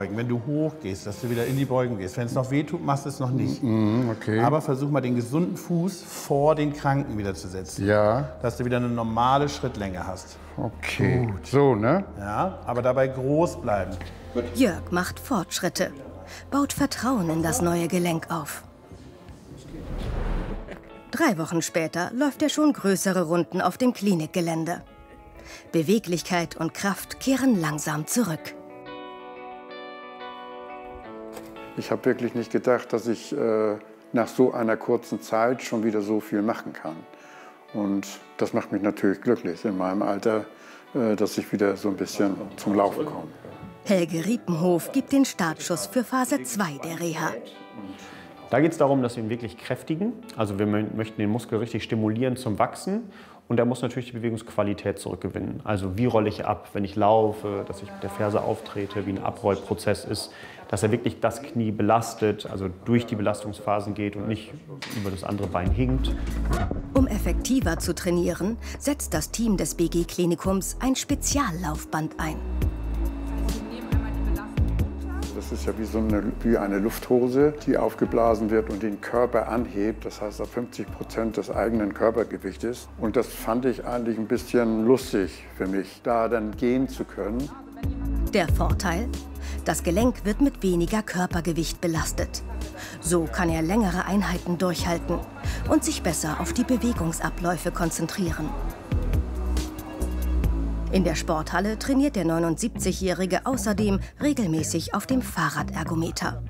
Wenn du hoch gehst, dass du wieder in die Beugung gehst. Wenn es noch weh tut, machst du es noch nicht. Okay. Aber versuch mal den gesunden Fuß vor den Kranken wieder zu setzen. Ja. Dass du wieder eine normale Schrittlänge hast. Okay. Gut. So, ne? Ja, aber dabei groß bleiben. Jörg macht Fortschritte, baut Vertrauen in das neue Gelenk auf. 3 Wochen später läuft er schon größere Runden auf dem Klinikgelände. Beweglichkeit und Kraft kehren langsam zurück. Ich habe wirklich nicht gedacht, dass ich nach so einer kurzen Zeit schon wieder so viel machen kann. Und das macht mich natürlich glücklich in meinem Alter, dass ich wieder so ein bisschen zum Laufen komme. Helge Riepenhof gibt den Startschuss für Phase 2 der Reha. Da geht es darum, dass wir ihn wirklich kräftigen. Also wir möchten den Muskel richtig stimulieren zum Wachsen. Und er muss natürlich die Bewegungsqualität zurückgewinnen. Also wie rolle ich ab, wenn ich laufe, dass ich mit der Ferse auftrete, wie ein Abrollprozess ist, dass er wirklich das Knie belastet, also durch die Belastungsphasen geht und nicht über das andere Bein hinkt. Um effektiver zu trainieren, setzt das Team des BG-Klinikums ein Speziallaufband ein. Das ist ja wie eine Lufthose, die aufgeblasen wird und den Körper anhebt. Das heißt, auf 50% des eigenen Körpergewichtes. Und das fand ich eigentlich ein bisschen lustig für mich, da dann gehen zu können. Der Vorteil? Das Gelenk wird mit weniger Körpergewicht belastet. So kann er längere Einheiten durchhalten und sich besser auf die Bewegungsabläufe konzentrieren. In der Sporthalle trainiert der 79-Jährige außerdem regelmäßig auf dem Fahrradergometer.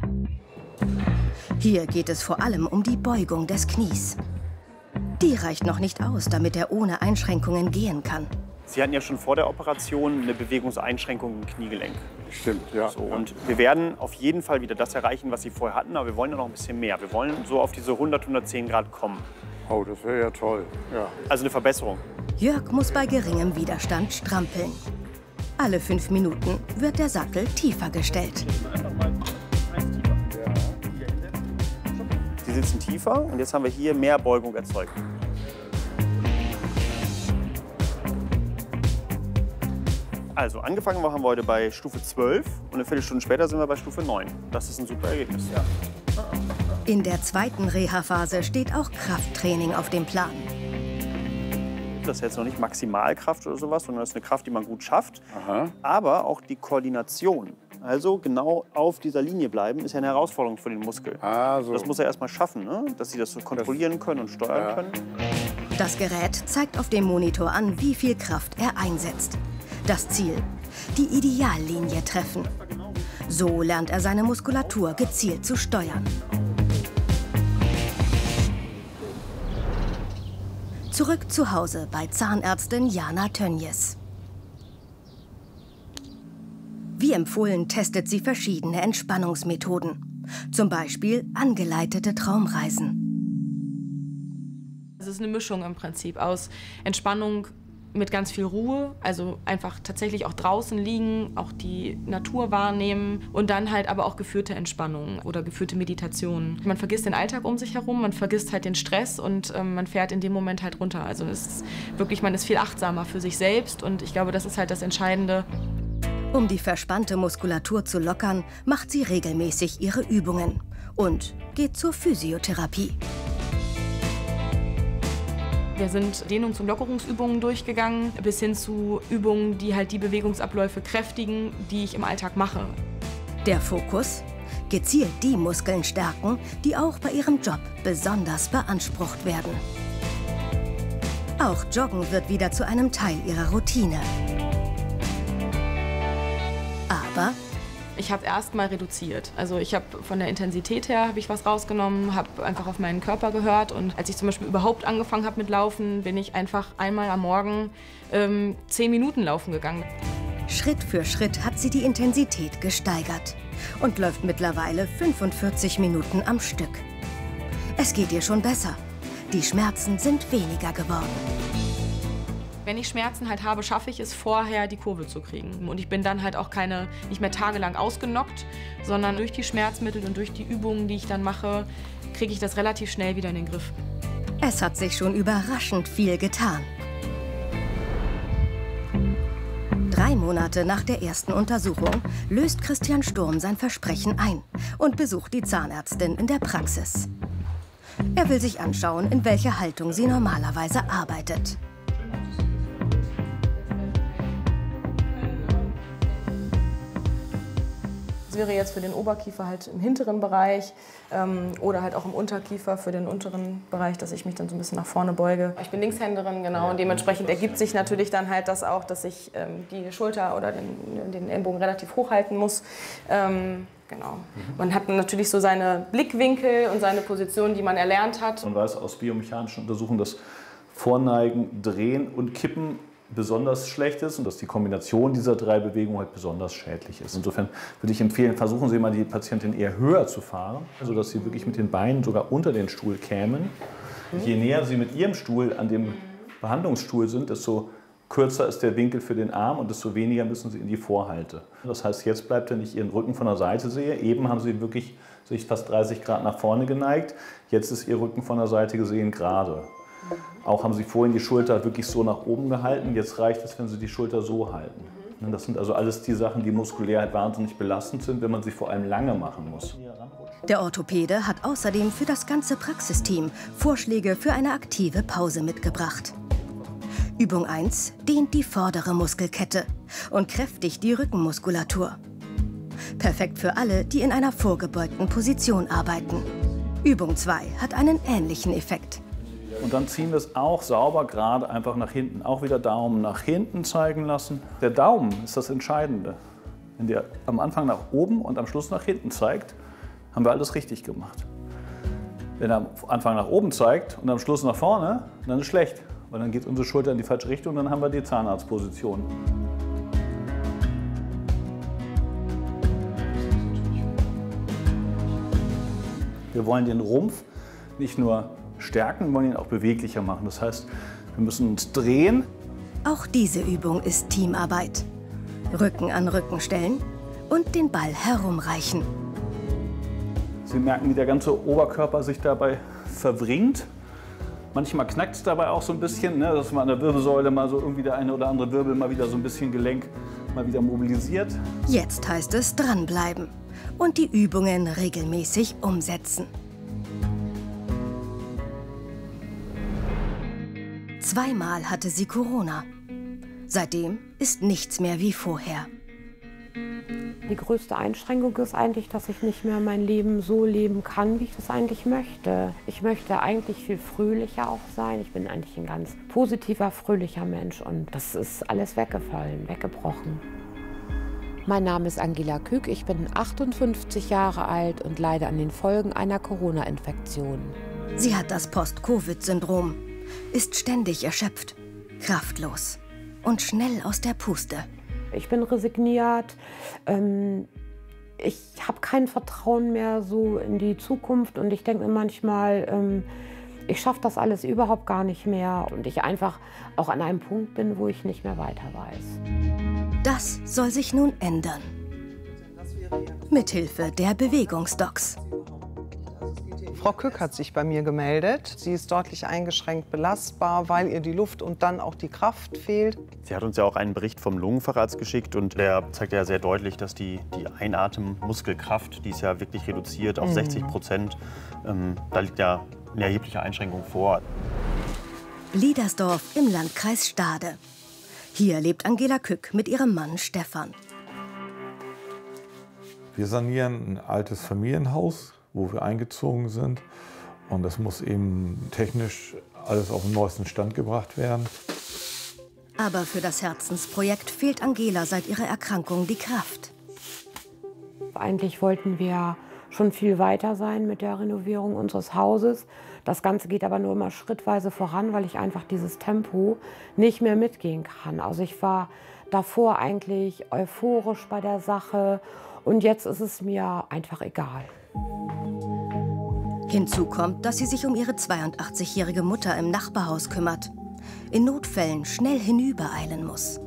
Hier geht es vor allem um die Beugung des Knies. Die reicht noch nicht aus, damit er ohne Einschränkungen gehen kann. Sie hatten ja schon vor der Operation eine Bewegungseinschränkung im Kniegelenk. Stimmt, ja. So, und wir werden auf jeden Fall wieder das erreichen, was Sie vorher hatten, aber wir wollen ja noch ein bisschen mehr. Wir wollen so auf diese 100, 110 Grad kommen. Oh, das wäre ja toll. Ja. Also eine Verbesserung. Jörg muss bei geringem Widerstand strampeln. Alle 5 Minuten wird der Sattel tiefer gestellt. Sie sitzen tiefer und jetzt haben wir hier mehr Beugung erzeugt. Also angefangen haben wir heute bei Stufe 12 und eine Viertelstunde später sind wir bei Stufe 9. Das ist ein super Ergebnis. Ja. In der zweiten Reha-Phase steht auch Krafttraining auf dem Plan. Das ist jetzt noch nicht Maximalkraft oder sowas, sondern das ist eine Kraft, die man gut schafft. Aha. Aber auch die Koordination, also genau auf dieser Linie bleiben, ist ja eine Herausforderung für den Muskel. Ah, so. Das muss er erst mal schaffen, ne? Dass sie das so kontrollieren können und steuern können. Das Gerät zeigt auf dem Monitor an, wie viel Kraft er einsetzt. Das Ziel: die Ideallinie treffen. So lernt er seine Muskulatur gezielt zu steuern. Zurück zu Hause bei Zahnärztin Jana Tönjes. Wie empfohlen, testet sie verschiedene Entspannungsmethoden. Zum Beispiel angeleitete Traumreisen. Es ist eine Mischung im Prinzip aus Entspannung mit ganz viel Ruhe, also einfach tatsächlich auch draußen liegen, auch die Natur wahrnehmen und dann halt aber auch geführte Entspannung oder geführte Meditation. Man vergisst den Alltag um sich herum, man vergisst halt den Stress und man fährt in dem Moment halt runter. Also es ist wirklich, man ist viel achtsamer für sich selbst und ich glaube, das ist halt das Entscheidende. Um die verspannte Muskulatur zu lockern, macht sie regelmäßig ihre Übungen und geht zur Physiotherapie. Wir sind Dehnungs- und Lockerungsübungen durchgegangen, bis hin zu Übungen, die halt die Bewegungsabläufe kräftigen, die ich im Alltag mache. Der Fokus? Gezielt die Muskeln stärken, die auch bei ihrem Job besonders beansprucht werden. Auch Joggen wird wieder zu einem Teil ihrer Routine. Aber ich habe erst mal reduziert. Also ich habe von der Intensität her habe ich was rausgenommen, habe einfach auf meinen Körper gehört. Und als ich zum Beispiel überhaupt angefangen habe mit Laufen, bin ich einfach einmal am Morgen 10 Minuten laufen gegangen. Schritt für Schritt hat sie die Intensität gesteigert und läuft mittlerweile 45 Minuten am Stück. Es geht ihr schon besser. Die Schmerzen sind weniger geworden. Wenn ich Schmerzen halt habe, schaffe ich es vorher, die Kurve zu kriegen. Und ich bin dann halt auch nicht mehr tagelang ausgenockt, sondern durch die Schmerzmittel und durch die Übungen, die ich dann mache, kriege ich das relativ schnell wieder in den Griff. Es hat sich schon überraschend viel getan. 3 Monate nach der ersten Untersuchung löst Christian Sturm sein Versprechen ein und besucht die Zahnärztin in der Praxis. Er will sich anschauen, in welcher Haltung sie normalerweise arbeitet. Das wäre jetzt für den Oberkiefer halt im hinteren Bereich oder halt auch im Unterkiefer für den unteren Bereich, dass ich mich dann so ein bisschen nach vorne beuge. Ich bin Linkshänderin, genau, und dementsprechend ergibt sich natürlich dann halt das auch, dass ich die Schulter oder den Ellenbogen relativ hoch halten muss. Genau. Man hat natürlich so seine Blickwinkel und seine Position, die man erlernt hat. Man weiß aus biomechanischen Untersuchungen, dass Vorneigen, Drehen und Kippen besonders schlecht ist und dass die Kombination dieser 3 Bewegungen halt besonders schädlich ist. Insofern würde ich empfehlen, versuchen Sie mal die Patientin eher höher zu fahren, sodass sie wirklich mit den Beinen sogar unter den Stuhl kämen. Je näher Sie mit Ihrem Stuhl an dem Behandlungsstuhl sind, desto kürzer ist der Winkel für den Arm und desto weniger müssen Sie in die Vorhalte. Das heißt, jetzt bleibt, wenn ich Ihren Rücken von der Seite sehe, eben haben Sie wirklich sich fast 30 Grad nach vorne geneigt, jetzt ist Ihr Rücken von der Seite gesehen gerade. Auch haben Sie vorhin die Schulter wirklich so nach oben gehalten, jetzt reicht es, wenn Sie die Schulter so halten. Das sind also alles die Sachen, die muskulär halt wahnsinnig belastend sind, wenn man sie vor allem lange machen muss. Der Orthopäde hat außerdem für das ganze Praxisteam Vorschläge für eine aktive Pause mitgebracht. Übung 1 dehnt die vordere Muskelkette und kräftigt die Rückenmuskulatur. Perfekt für alle, die in einer vorgebeugten Position arbeiten. Übung 2 hat einen ähnlichen Effekt. Und dann ziehen wir es auch sauber gerade einfach nach hinten. Auch wieder Daumen nach hinten zeigen lassen. Der Daumen ist das Entscheidende. Wenn der am Anfang nach oben und am Schluss nach hinten zeigt, haben wir alles richtig gemacht. Wenn er am Anfang nach oben zeigt und am Schluss nach vorne, dann ist schlecht. Weil dann geht unsere Schulter in die falsche Richtung, dann haben wir die Zahnarztposition. Wir wollen den Rumpf nicht nur stärken, wir wollen ihn auch beweglicher machen. Das heißt, wir müssen uns drehen. Auch diese Übung ist Teamarbeit. Rücken an Rücken stellen und den Ball herumreichen. Sie merken, wie der ganze Oberkörper sich dabei verwringt. Manchmal knackt es dabei auch so ein bisschen, ne, dass man an der Wirbelsäule mal so irgendwie der eine oder andere Wirbel mal wieder so ein bisschen Gelenk mal wieder mobilisiert. Jetzt heißt es dranbleiben und die Übungen regelmäßig umsetzen. 2-mal hatte sie Corona. Seitdem ist nichts mehr wie vorher. Die größte Einschränkung ist eigentlich, dass ich nicht mehr mein Leben so leben kann, wie ich das eigentlich möchte. Ich möchte eigentlich viel fröhlicher auch sein. Ich bin eigentlich ein ganz positiver, fröhlicher Mensch und das ist alles weggefallen, weggebrochen. Mein Name ist Angela Kück, ich bin 58 Jahre alt und leide an den Folgen einer Corona-Infektion. Sie hat das Post-Covid-Syndrom, ist ständig erschöpft, kraftlos und schnell aus der Puste. Ich bin resigniert, ich habe kein Vertrauen mehr so in die Zukunft und ich denke mir manchmal, ich schaffe das alles überhaupt gar nicht mehr und ich einfach auch an einem Punkt bin, wo ich nicht mehr weiter weiß. Das soll sich nun ändern. Mithilfe der Bewegungsdocs. Frau Kück hat sich bei mir gemeldet. Sie ist deutlich eingeschränkt belastbar, weil ihr die Luft und dann auch die Kraft fehlt. Sie hat uns ja auch einen Bericht vom Lungenfacharzt geschickt und der zeigt ja sehr deutlich, dass die Einatmenmuskelkraft, die ist ja wirklich reduziert auf 60%. Da liegt ja eine erhebliche Einschränkung vor. Liedersdorf im Landkreis Stade. Hier lebt Angela Kück mit ihrem Mann Stefan. Wir sanieren ein altes Familienhaus, wo wir eingezogen sind. Und das muss eben technisch alles auf den neuesten Stand gebracht werden. Aber für das Herzensprojekt fehlt Angela seit ihrer Erkrankung die Kraft. Eigentlich wollten wir schon viel weiter sein mit der Renovierung unseres Hauses. Das Ganze geht aber nur immer schrittweise voran, weil ich einfach dieses Tempo nicht mehr mitgehen kann. Also ich war davor eigentlich euphorisch bei der Sache und jetzt ist es mir einfach egal. Hinzu kommt, dass sie sich um ihre 82-jährige Mutter im Nachbarhaus kümmert. In Notfällen schnell hinübereilen muss.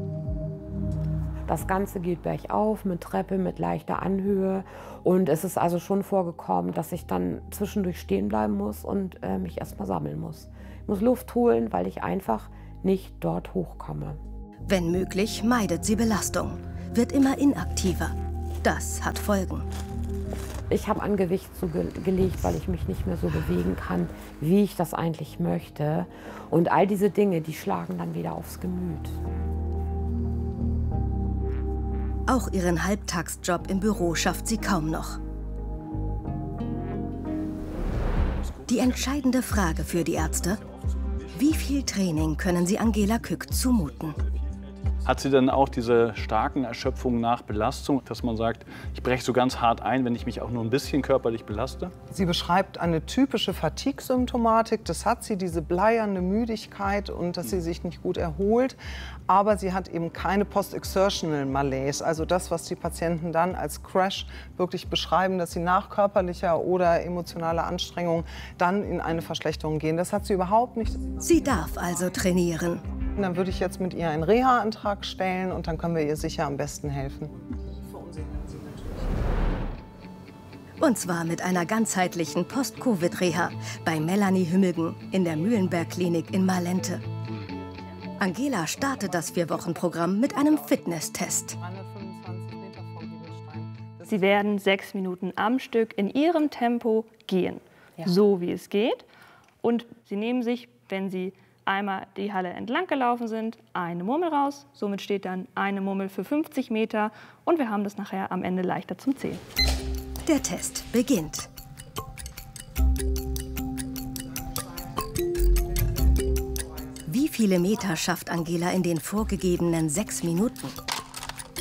Das Ganze geht bergauf mit Treppe, mit leichter Anhöhe. Und es ist also schon vorgekommen, dass ich dann zwischendurch stehen bleiben muss und mich erst mal sammeln muss. Ich muss Luft holen, weil ich einfach nicht dort hochkomme. Wenn möglich, meidet sie Belastung, wird immer inaktiver. Das hat Folgen. Ich habe an Gewicht zugelegt, weil ich mich nicht mehr so bewegen kann, wie ich das eigentlich möchte. Und all diese Dinge, die schlagen dann wieder aufs Gemüt. Auch ihren Halbtagsjob im Büro schafft sie kaum noch. Die entscheidende Frage für die Ärzte: Wie viel Training können sie Angela Kück zumuten? Hat sie dann auch diese starken Erschöpfungen nach Belastung, dass man sagt, ich breche so ganz hart ein, wenn ich mich auch nur ein bisschen körperlich belaste? Sie beschreibt eine typische Fatigue-Symptomatik. Das hat sie, diese bleierne Müdigkeit und dass sie sich nicht gut erholt. Aber sie hat eben keine Post-Exertional Malaise, also das, was die Patienten dann als Crash wirklich beschreiben, dass sie nach körperlicher oder emotionaler Anstrengung dann in eine Verschlechterung gehen. Das hat sie überhaupt nicht. Sie darf also trainieren. Dann würde ich jetzt mit ihr einen Reha-Antrag stellen und dann können wir ihr sicher am besten helfen. Und zwar mit einer ganzheitlichen Post-Covid-Reha bei Melanie Hümmelgen in der Mühlenberg-Klinik in Malente. Angela startet das 4-Wochen-Programm mit einem Fitnesstest. Sie werden 6 Minuten am Stück in ihrem Tempo gehen, so wie es geht. Und Sie nehmen sich, wenn Sie einmal die Halle entlang gelaufen sind, eine Murmel raus. Somit steht dann eine Murmel für 50 Meter und wir haben das nachher am Ende leichter zum Zählen. Der Test beginnt. Wie viele Meter schafft Angela in den vorgegebenen 6 Minuten?